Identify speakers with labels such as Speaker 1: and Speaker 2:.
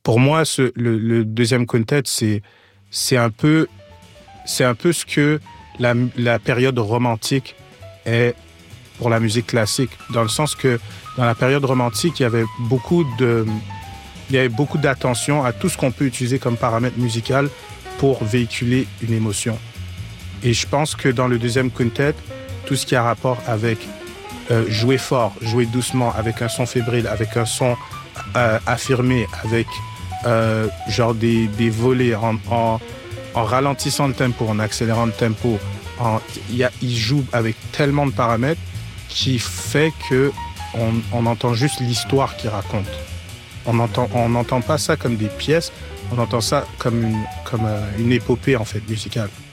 Speaker 1: Pour moi, le deuxième quintet, c'est un peu ce que la période romantique est pour la musique classique, dans le sens que dans la période romantique, il y avait beaucoup d'attention à tout ce qu'on peut utiliser comme paramètre musical pour véhiculer une émotion. Et je pense que dans le deuxième quintet, tout ce qui a rapport avec jouer fort, jouer doucement, avec un son fébrile, avec un son affirmé, avec genre des volets en ralentissant le tempo, en accélérant le tempo. Il joue avec tellement de paramètres qui fait que on entend juste l'histoire qu'il raconte. On n'entend pas ça comme des pièces, on entend ça comme une épopée en fait musicale.